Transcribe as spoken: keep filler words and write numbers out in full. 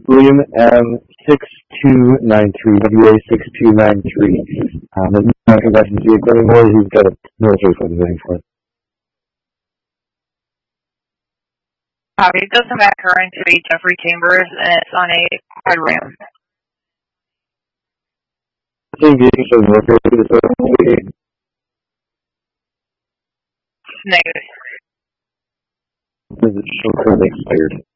William M six two nine three, W A six two nine three. Um, the non-combustion vehicle anymore. He's got a military phone waiting for him. Copy. It does come back current to a Jeffrey Chambers, and it's on a high ram. Same vehicle shows military to the phone. Negative. Is it still currently expired?